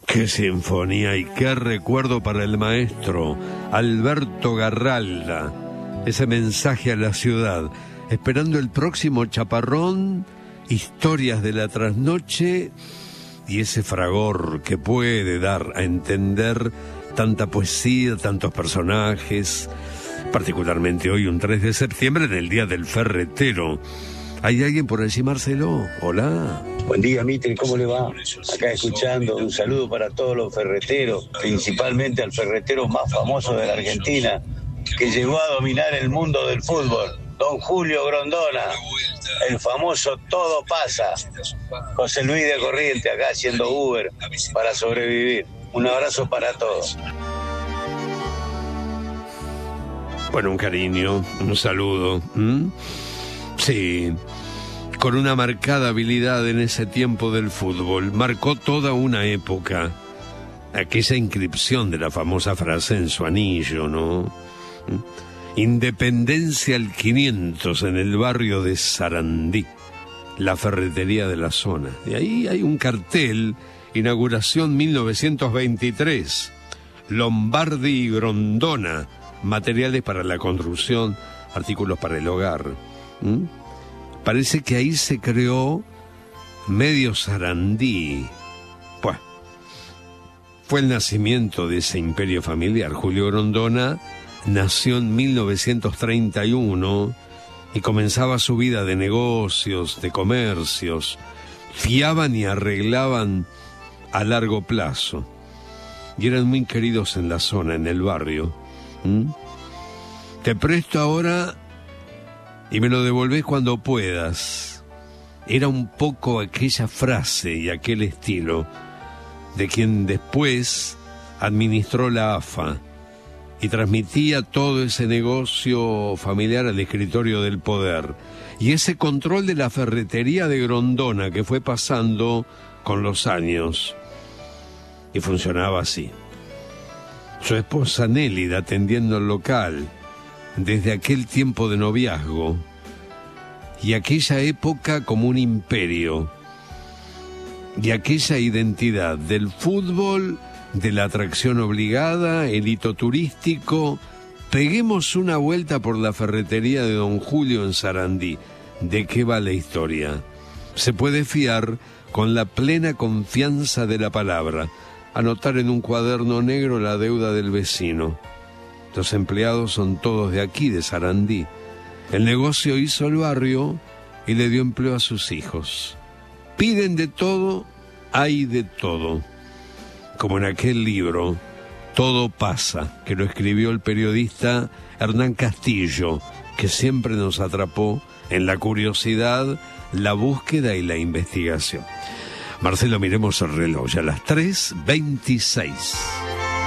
Qué sinfonía y qué recuerdo para el maestro Alberto Garralda. Ese mensaje a la ciudad, esperando el próximo chaparrón, historias de la trasnoche y ese fragor que puede dar a entender tanta poesía, tantos personajes, particularmente hoy, un 3 de septiembre, en el Día del Ferretero. ¿Hay alguien por allí, Marcelo? Hola. Buen día, Mitre, ¿cómo le va? Acá escuchando, un saludo para todos los ferreteros, principalmente al ferretero más famoso de la Argentina, que llegó a dominar el mundo del fútbol, don Julio Grondona, el famoso Todo Pasa. José Luis de Corriente, acá haciendo Uber para sobrevivir. Un abrazo para todos. Bueno, un cariño, un saludo. Sí, con una marcada habilidad en ese tiempo del fútbol. Marcó toda una época. Aquella inscripción de la famosa frase en su anillo, ¿no? Independencia al 500 en el barrio de Sarandí, la ferretería de la zona. Y ahí hay un cartel, inauguración 1923, Lombardi y Grondona, materiales para la construcción, artículos para el hogar. Parece que ahí se creó medio Sarandí. Pues, fue el nacimiento de ese imperio familiar. Julio Grondona nació en 1931 y comenzaba su vida de negocios, de comercios. Fiaban y arreglaban a largo plazo. Y eran muy queridos en la zona, en el barrio. Te presto ahora y me lo devolvés cuando puedas. Era un poco aquella frase y aquel estilo de quien después administró la AFA y transmitía todo ese negocio familiar al escritorio del poder. Y ese control de la ferretería de Grondona que fue pasando con los años. Y funcionaba así. Su esposa Nélida atendiendo el local desde aquel tiempo de noviazgo y aquella época como un imperio y aquella identidad del fútbol, de la atracción obligada, el hito turístico. Peguemos una vuelta por la ferretería de don Julio en Sarandí. ¿De qué va la historia? Se puede fiar con la plena confianza de la palabra. Anotar en un cuaderno negro la deuda del vecino. Los empleados son todos de aquí, de Sarandí. El negocio hizo el barrio y le dio empleo a sus hijos. Piden de todo, hay de todo. Como en aquel libro, Todo Pasa, que lo escribió el periodista Hernán Castillo, que siempre nos atrapó en la curiosidad, la búsqueda y la investigación. Marcelo, miremos el reloj, ya a las 3:26.